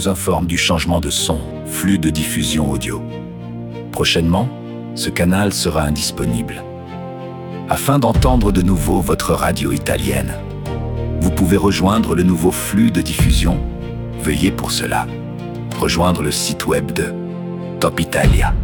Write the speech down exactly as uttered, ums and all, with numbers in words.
vous informe du changement de son, flux de diffusion audio. Prochainement, ce canal sera indisponible. Afin d'entendre de nouveau votre radio italienne, vous pouvez rejoindre le nouveau flux de diffusion. Veuillez pour cela rejoindre le site web de Top Italia.